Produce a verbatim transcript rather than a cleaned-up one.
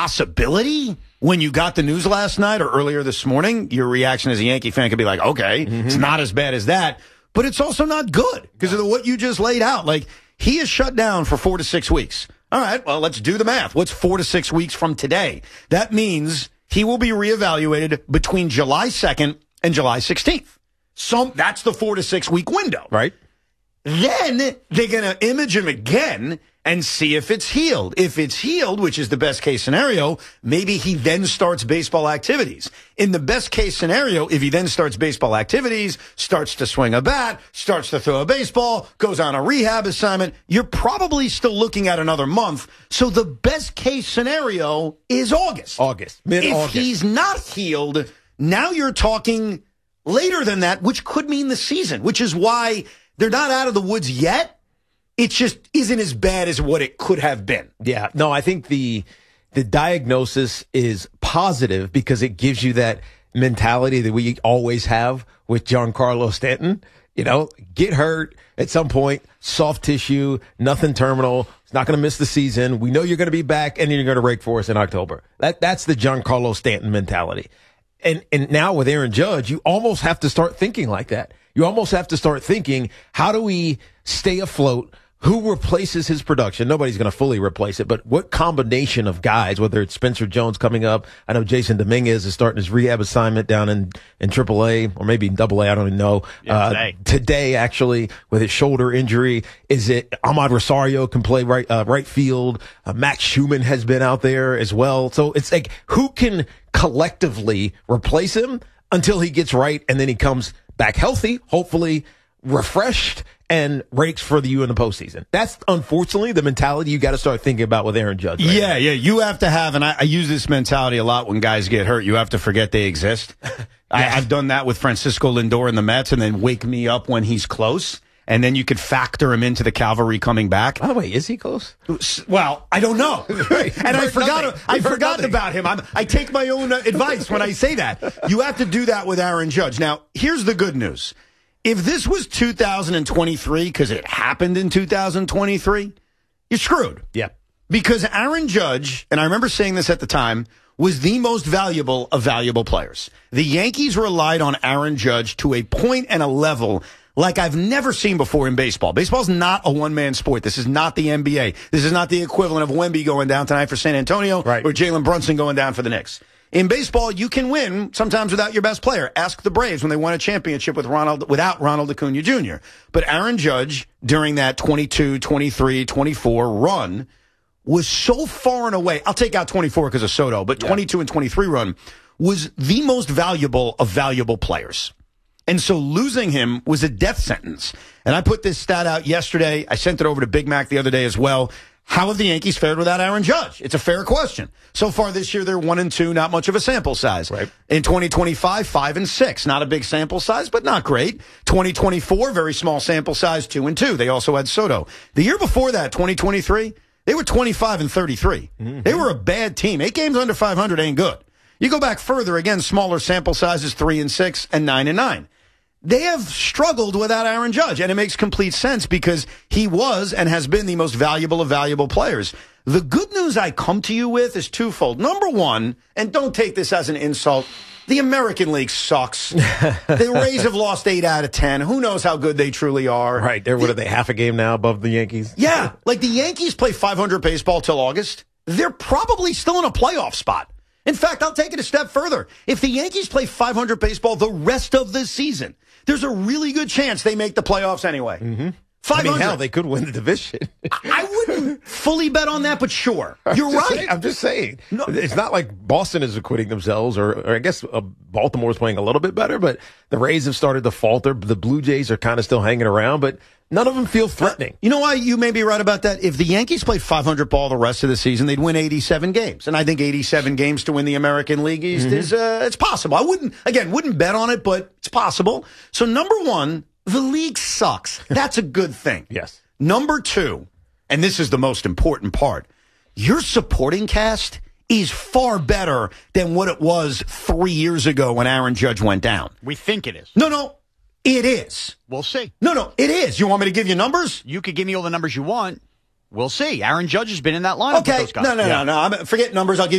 possibility when you got the news last night or earlier this morning. Your reaction as a Yankee fan could be like, okay, mm-hmm. it's not as bad as that. But it's also not good because of what you just laid out. Like, he is shut down for four to six weeks. All right, well, let's do the math. What's four to six weeks from today? That means he will be reevaluated between July second and July sixteenth. So that's the four to six week window. Right. Then they're going to image him again and see if it's healed. If it's healed, which is the best case scenario, maybe he then starts baseball activities. In the best case scenario, if he then starts baseball activities, starts to swing a bat, starts to throw a baseball, goes on a rehab assignment, you're probably still looking at another month. So the best case scenario is August. August. Mid-August. If he's not healed, now you're talking later than that, which could mean the season, which is why they're not out of the woods yet. It just isn't as bad as what it could have been. Yeah. No, I think the the diagnosis is positive because it gives you that mentality that we always have with Giancarlo Stanton. You know, get hurt at some point, soft tissue, nothing terminal. It's not going to miss the season. We know you're going to be back, and then you're going to rake for us in October. That That's the Giancarlo Stanton mentality. And and now with Aaron Judge, you almost have to start thinking like that. You almost have to start thinking, how do we stay afloat? Who replaces his production? Nobody's going to fully replace it, but what combination of guys, whether it's Spencer Jones coming up, I know Jason Dominguez is starting his rehab assignment down in, in triple A or maybe Double A, I don't even know. Yeah, today. Uh, today, actually, with his shoulder injury. Is it Ahmad Rosario can play right, uh, right field? Uh, Max Schumann has been out there as well. So it's like, who can collectively replace him until he gets right and then he comes back healthy, hopefully refreshed, and rakes for the U in the postseason. That's unfortunately the mentality you got to start thinking about with Aaron Judge. Right yeah, now. yeah. You have to have, and I, I use this mentality a lot when guys get hurt. You have to forget they exist. I, I've done that with Francisco Lindor in the Mets, and then wake me up when he's close. And then you could factor him into the cavalry coming back. By the way, is he close? Well, I don't know. Right. And I forgot. I've forgotten nothing. about him. I'm, I take my own advice when I say that. You have to do that with Aaron Judge. Now, here's the good news. If this was two thousand twenty-three, because it happened in two thousand twenty-three, you're screwed. Yeah. Because Aaron Judge, and I remember saying this at the time, was the most valuable of valuable players. The Yankees relied on Aaron Judge to a point and a level like I've never seen before in baseball. Baseball's not a one-man sport. This is not the N B A. This is not the equivalent of Wemby going down tonight for San Antonio right. or Jalen Brunson going down for the Knicks. In baseball, you can win sometimes without your best player. Ask the Braves when they won a championship with Ronald without Ronald Acuna Junior But Aaron Judge, during that twenty-two, twenty-three, twenty-four run, was so far and away. I'll take out twenty-four because of Soto, but yeah. twenty-two and twenty-three run was the most valuable of valuable players. And so losing him was a death sentence. And I put this stat out yesterday. I sent it over to Big Mac the other day as well. How have the Yankees fared without Aaron Judge? It's a fair question. So far this year, they're one and two, not much of a sample size. Right. In twenty twenty-five, five and six, not a big sample size, but not great. twenty twenty-four, very small sample size, two and two. They also had Soto. The year before that, twenty twenty-three, they were twenty-five and thirty-three. Mm-hmm. They were a bad team. Eight games under five hundred ain't good. You go back further, again, smaller sample sizes, three and six and nine and nine. They have struggled without Aaron Judge, and it makes complete sense because he was and has been the most valuable of valuable players. The good news I come to you with is twofold. Number one, and don't take this as an insult, the American League sucks. The Rays have lost eight out of ten. Who knows how good they truly are? Right. They're, what are they, half a game now above the Yankees? Yeah. Like the Yankees play five hundred baseball till August. They're probably still in a playoff spot. In fact, I'll take it a step further. If the Yankees play five hundred baseball the rest of the season, there's a really good chance they make the playoffs anyway. Mm-hmm. five hundred. I mean, hell, they could win the division. I wouldn't fully bet on that, but sure. You're I'm right. saying, I'm just saying. No. It's not like Boston is acquitting themselves, or, or I guess uh, Baltimore's playing a little bit better, but the Rays have started to falter. The Blue Jays are kind of still hanging around, but none of them feel threatening. You know why you may be right about that? If the Yankees played five hundred ball the rest of the season, they'd win eighty-seven games. And I think eighty-seven games to win the American League East mm-hmm. is uh, it's possible. I wouldn't, again, wouldn't bet on it, but it's possible. So number one, the league sucks. That's a good thing. Yes. Number two, and this is the most important part, your supporting cast is far better than what it was three years ago when Aaron Judge went down. We think it is. No, no, it is. We'll see. No, no, it is. You want me to give you numbers? You could give me all the numbers you want. We'll see. Aaron Judge has been in that lineup okay. with those guys. No, no, yeah. no, no. I'm, forget numbers. I'll give